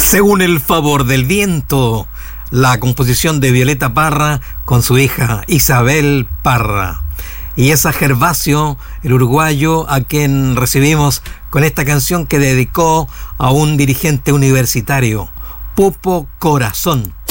Según el favor del viento, la composición de Violeta Parra con su hija Isabel Parra. Y es a Gervasio, el uruguayo, a quien recibimos con esta canción que dedicó a un dirigente universitario, Popo Corazón.